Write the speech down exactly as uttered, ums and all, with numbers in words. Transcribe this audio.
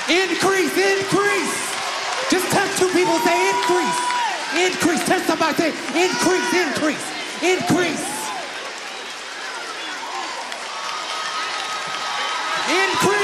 Increase, increase. Just touch two people, say increase. Increase, touch somebody, say increase, increase, increase. Increase.